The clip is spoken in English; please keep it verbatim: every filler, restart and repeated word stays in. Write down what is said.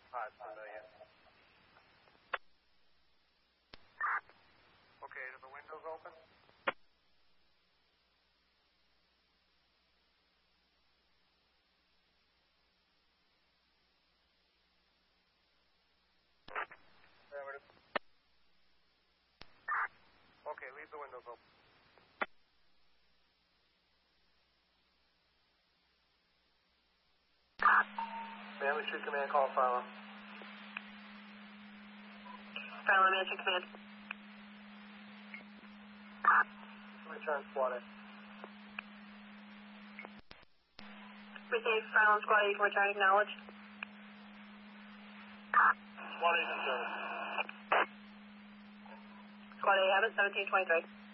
Five familiar. Okay, are the windows open? Okay, leave the windows open. Manley Street Command, call Philo. Philo, Manley Street Command. Return squad A. Receive, Philo and Squad A, you can return, acknowledge. Squad A's in service. Squad A, have it, seventeen twenty-three.